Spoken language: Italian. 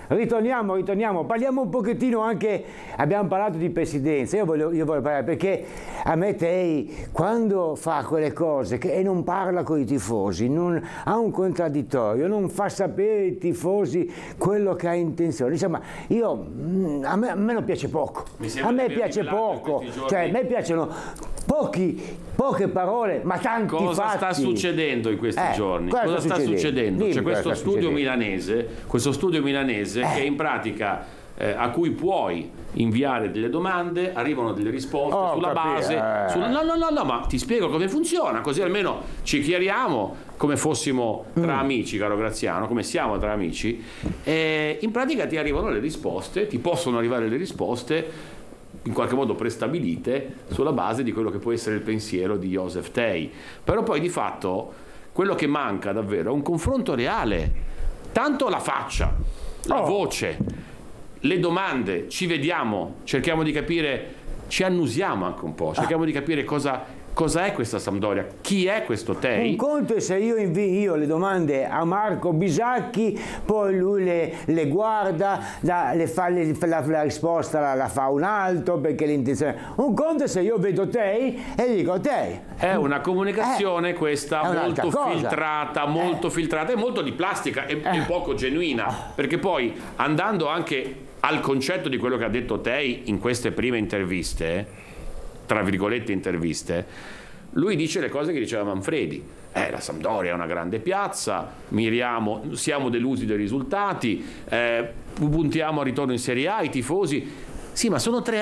ritorniamo, parliamo un pochettino anche, abbiamo parlato di presidenza, io voglio parlare perché a me Tei, quando fa quelle cose e non parla con i tifosi, non ha un contraddittorio, non fa sapere ai tifosi quello che ha intenzione, insomma, a me non piace poco, a me piace poco, cioè a me piacciono poche parole, ma tanti fatti. Cosa sta succedendo in questi giorni? Cosa sta succedendo? C'è questo studio milanese che in pratica a cui puoi inviare delle domande, arrivano delle risposte sulla base. No, ma ti spiego come funziona, così almeno ci chiariamo come fossimo tra amici, caro Graziano, come siamo tra amici. In pratica ti arrivano le risposte, ti possono arrivare le risposte in qualche modo prestabilite sulla base di quello che può essere il pensiero di Joseph Tei. Però poi di fatto quello che manca davvero è un confronto reale, tanto la faccia, la voce, le domande, ci vediamo, cerchiamo di capire, ci annusiamo anche un po', cerchiamo di capire cosa è questa Sampdoria, chi è questo Tei. Un conto è se io invio le domande a Marco Bisacchi, poi lui le guarda, la risposta la fa un altro perché l'intenzione. Un conto è se io vedo Tei e dico Tei. È una comunicazione questa molto filtrata e molto di plastica e poco genuina, perché poi andando anche al concetto di quello che ha detto Tei in queste prime interviste, tra virgolette interviste, lui dice le cose che diceva Manfredi. La Sampdoria è una grande piazza, siamo delusi dai risultati, puntiamo al ritorno in Serie A, i tifosi. Sì, ma sono 3